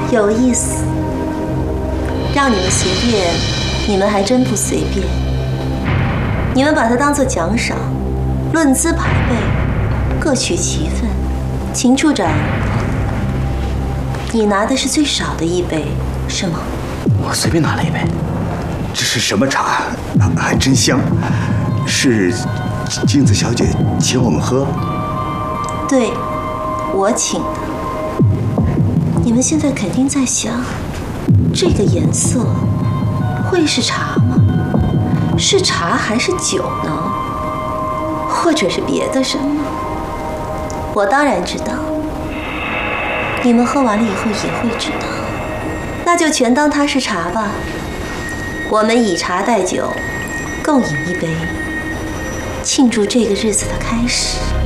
有意思。让你们随便，你们还真不随便。你们把它当作奖赏，论资排辈，各取其分。秦处长，你拿的是最少的一杯，是吗？ 我随便拿了一杯。 这是什么茶？还真香。是镜子小姐请我们喝？ 对，我请的。你们现在肯定在想，这个颜色会是茶吗？是茶还是酒呢？或者是别的什么？我当然知道。你们喝完了以后也会知道。那就全当它是茶吧。我们以茶代酒，共饮一杯，庆祝这个日子的开始。